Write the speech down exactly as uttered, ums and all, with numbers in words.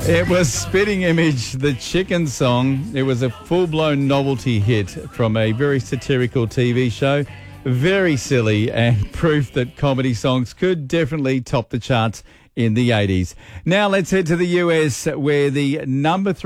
It was Spitting Image, the Chicken Song. It was a full-blown novelty hit from a very satirical T V show. Very silly and proof that comedy songs could definitely top the charts in the eighties. Now let's head to the U S where the number three